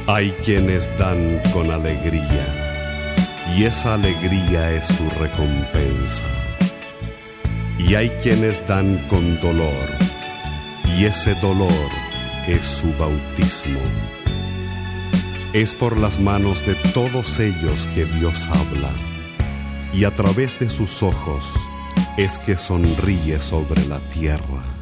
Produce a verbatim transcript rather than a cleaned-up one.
Hay quienes dan con alegría, y esa alegría es su recompensa. Y hay quienes dan con dolor, y ese dolor es su bautismo. Es por las manos de todos ellos que Dios habla, y a través de sus ojos es que sonríe sobre la tierra.